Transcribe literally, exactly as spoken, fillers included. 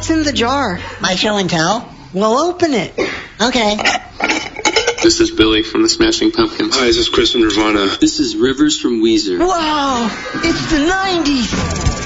What's in the jar? My show and tell? Well, open it. Okay. This is Billy from the Smashing Pumpkins. Hi, this is Chris from Nirvana. This is Rivers from Weezer. Wow, it's the nineties.